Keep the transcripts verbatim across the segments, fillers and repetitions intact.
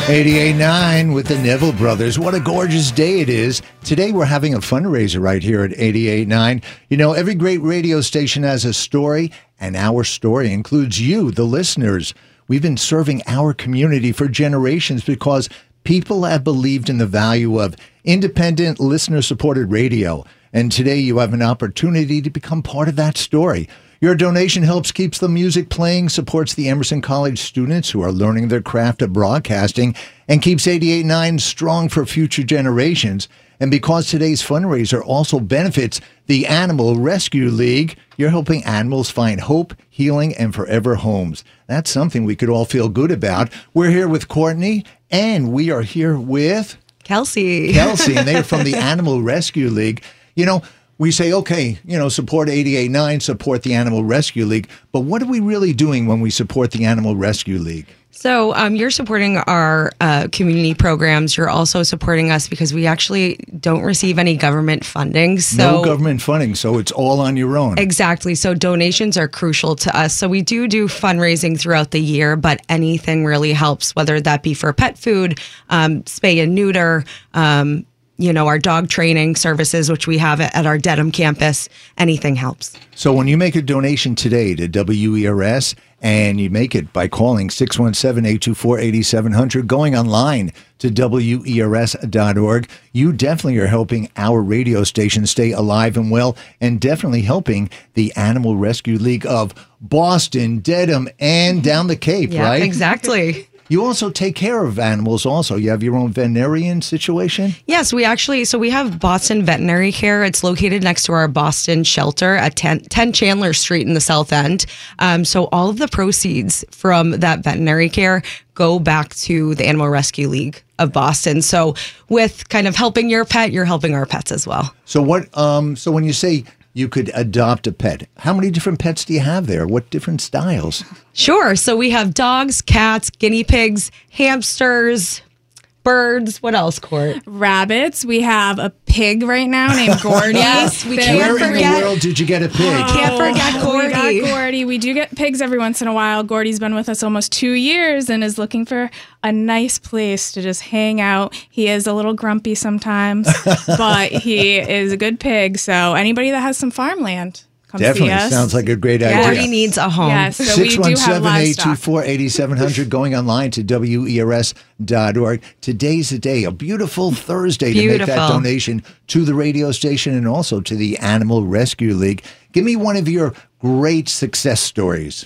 eighty-eight point nine with the Neville Brothers. What a gorgeous day it is. Today we're having a fundraiser right here at eighty-eight point nine. You know, every great radio station has a story, and our story includes you, the listeners. We've been serving our community for generations because people have believed in the value of independent, listener-supported radio. And today you have an opportunity to become part of that story. Your donation helps keeps the music playing, supports the Emerson College students who are learning their craft of broadcasting, and keeps eighty-eight point nine strong for future generations. And because today's fundraiser also benefits the Animal Rescue League, you're helping animals find hope, healing, and forever homes. That's something we could all feel good about. We're here with Courtney, and we are here with Kelsey. Kelsey, and they're from the Animal Rescue League. You know, we say, okay, you know, support eighty-eight point nine, support the Animal Rescue League. But what are we really doing when we support the Animal Rescue League? So um, you're supporting our uh, community programs. You're also supporting us because we actually don't receive any government funding. So no government funding, so it's all on your own. Exactly. So donations are crucial to us. So we do do fundraising throughout the year, but anything really helps, whether that be for pet food, um, spay and neuter, um, you know, our dog training services, which we have at our Dedham campus. Anything helps. So when you make a donation today to W E R S, and you make it by calling six one seven, eight two four, eight seven zero zero, going online to W E R S dot org, you definitely are helping our radio station stay alive and well, and definitely helping the Animal Rescue League of Boston, Dedham, and down the Cape, yeah, right? Exactly. You also take care of animals also. You have your own veterinarian situation? Yes, we actually, so we have Boston Veterinary Care. It's located next to our Boston shelter at ten, ten Chandler Street in the South End. Um, so all of the proceeds from that veterinary care go back to the Animal Rescue League of Boston. So with kind of helping your pet, you're helping our pets as well. So what? Um, so when you say you could adopt a pet, how many different pets do you have there? What different styles? Sure. So we have dogs, cats, guinea pigs, hamsters, birds. What else, Court? Rabbits. We have a pig right now named Gordy. Yes, we can't Where forget. in the world did you get a pig? We can't forget Gordy. We got Gordy. We do get pigs every once in a while. Gordy's been with us almost two years and is looking for a nice place to just hang out. He is a little grumpy sometimes, but he is a good pig. So anybody that has some farmland, come Definitely see us. Sounds like a great idea. Gordy needs a home. Yes, so we do have six one seven, eight two livestock. four, eight seven zero zero, going online to W E R S dot org. Today's the day, a beautiful Thursday to make that Beautiful. donation to the radio station and also to the Animal Rescue League. Give me one of your great success stories.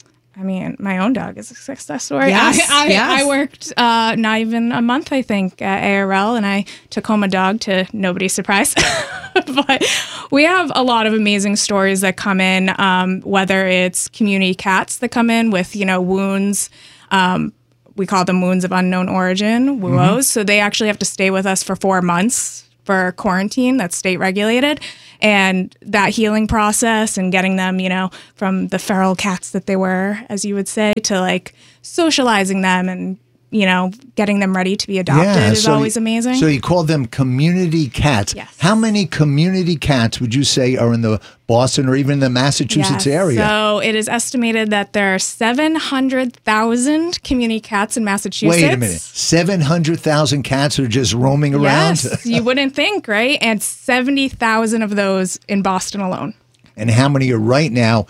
I mean, my own dog is a success story. Yes, I, I, yes. I worked uh, not even a month, I think, at A R L, and I took home a dog to nobody's surprise. But we have a lot of amazing stories that come in, um, whether it's community cats that come in with, you know, wounds. Um, we call them wounds of unknown origin, W O Os. Mm-hmm. So they actually have to stay with us for four months for quarantine. That's state regulated. And that healing process and getting them, you know, from the feral cats that they were, as you would say, to like socializing them and, you know, getting them ready to be adopted is so always you- amazing. So you call them community cats. Yes. How many community cats would you say are in the Boston or even the Massachusetts Yes. area? So it is estimated that there are seven hundred thousand community cats in Massachusetts. Wait a minute. seven hundred thousand cats are just roaming around? Yes, you wouldn't think, right? And seventy thousand of those in Boston alone. And how many are right now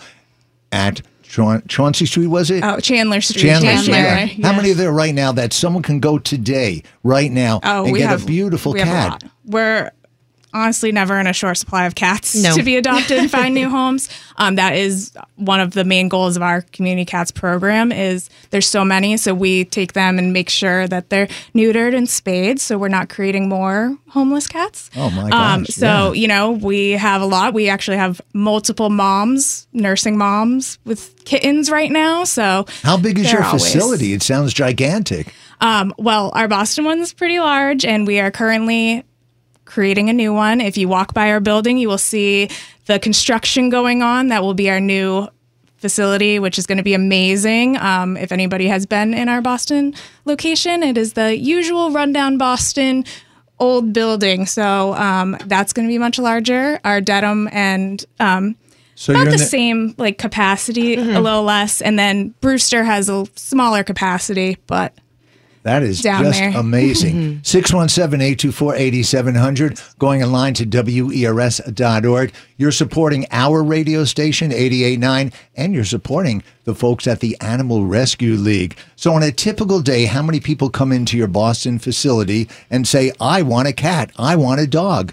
at Chaun- Chauncey Street, was it? Oh, Chandler Street. Chandler, Chandler. Street. yeah. right? How Yes. many are there right now that someone can go today, right now, Oh, and we get have a beautiful we have a cat? lot. We're honestly never in a short supply of cats No. to be adopted and find new homes. Um, that is one of the main goals of our Community Cats program. Is there's so many, so we take them and make sure that they're neutered and spayed, so we're not creating more homeless cats. Oh, my Um, gosh, so yeah. you know, we have a lot. We actually have multiple moms, nursing moms with kittens right now. So How big is they're your always- facility? It sounds gigantic. Um, well, our Boston one's pretty large, and we are currently creating a new one. If you walk by our building, you will see the construction going on. That will be our new facility, which is going to be amazing. Um, if anybody has been in our Boston location, it is the usual rundown Boston old building. So um, that's going to be much larger. Our Dedham and um, So about you're the, in the same like capacity, a little less. And then Brewster has a smaller capacity, but That is down just there. amazing. six one seven, eight two four, eight seven zero zero. Going online to W E R S dot org. You're supporting our radio station, eighty-eight point nine, and you're supporting the folks at the Animal Rescue League. So on a typical day, how many people come into your Boston facility and say, I want a cat, I want a dog?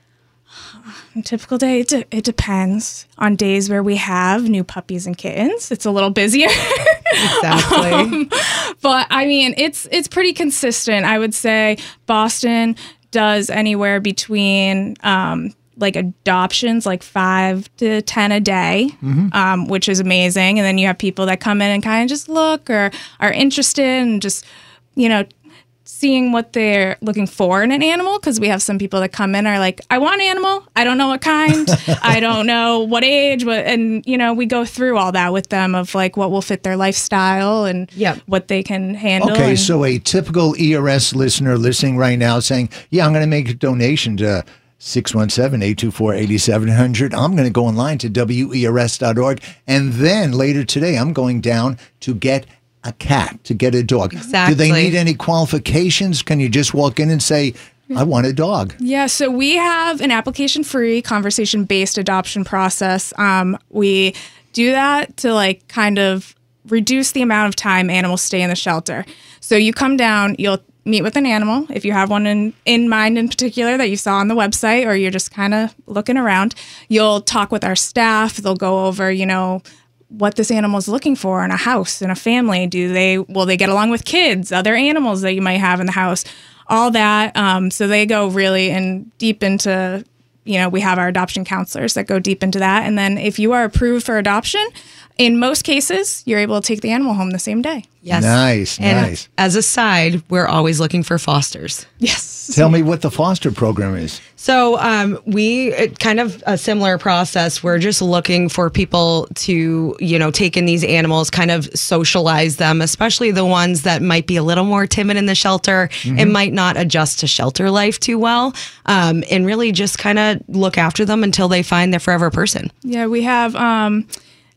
On a typical day, it, de- it depends. On days where we have new puppies and kittens, it's a little busier. Exactly. um, but I mean, it's it's pretty consistent. I would say Boston does anywhere between um, like adoptions, like five to ten a day, mm-hmm. um, which is amazing. And then you have people that come in and kind of just look or are interested and just, you know, seeing what they're looking for in an animal, because we have some people that come in are like, I want an animal. I don't know what kind. I don't know what age. What, and, you know, we go through all that with them of like what will fit their lifestyle and yep. what they can handle. Okay, and, so a typical E R S listener listening right now saying, yeah, I'm going to make a donation to six one seven, eight two four, eight seven zero zero. I'm going to go online to W E R S dot org. And then later today, I'm going down to get a cat, to get a dog. Exactly. Do they need any qualifications? Can you just walk in and say, I want a dog? Yeah, so we have an application-free, conversation-based adoption process. Um, we do that to like kind of reduce the amount of time animals stay in the shelter. So you come down, you'll meet with an animal, if you have one in, in mind in particular that you saw on the website, or you're just kind of looking around. You'll talk with our staff. They'll go over, you know, what this animal is looking for in a house, in a family. Do they, will they get along with kids, other animals that you might have in the house, all that. Um, so they go really in deep into, you know, we have our adoption counselors that go deep into that. And then if you are approved for adoption, in most cases, you're able to take the animal home the same day. Yes. Nice, and nice. As a side, we're always looking for fosters. Yes. Tell me what the foster program is. So um, we it, kind of a similar process. We're just looking for people to, you know, take in these animals, kind of socialize them, especially the ones that might be a little more timid in the shelter mm-hmm. and might not adjust to shelter life too well, um, and really just kind of look after them until they find their forever person. Yeah, we have um,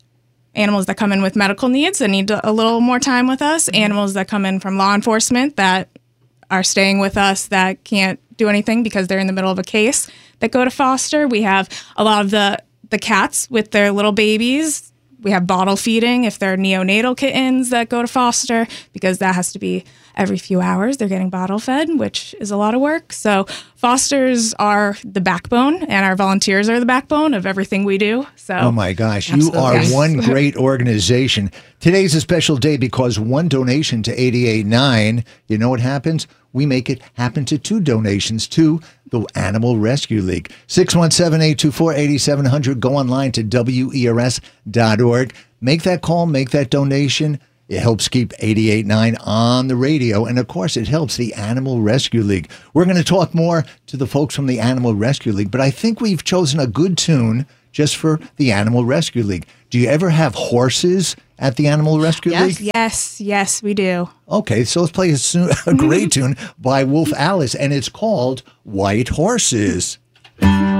animals that come in with medical needs that need a little more time with us, animals that come in from law enforcement that are staying with us that can't do anything because they're in the middle of a case that go to foster. We have a lot of the, the cats with their little babies. We have bottle feeding if they're neonatal kittens that go to foster, because that has to be every few hours. They're getting bottle fed, which is a lot of work. So fosters are the backbone, and our volunteers are the backbone of everything we do. So, oh my gosh, absolutely. You are Yes. one great organization. Today's a special day because one donation to eighty-eight point nine, you know what happens? We make it happen to two donations to the Animal Rescue League. six one seven, eight two four, eight seven zero zero. Go online to W E R S dot org. Make that call, make that donation. It helps keep eighty-eight point nine on the radio. And, of course, it helps the Animal Rescue League. We're going to talk more to the folks from the Animal Rescue League, but I think we've chosen a good tune just for the Animal Rescue League. Do you ever have horses at the Animal Rescue Yes. League? yes, yes, we do. Okay, so let's play a, soon, a great tune by Wolf Alice, and it's called White Horses.